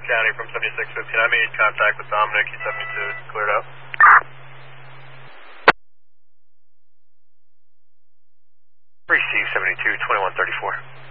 County from 7615. I made contact with Dominic. He sent me to clear it out. Receive 72, 2134.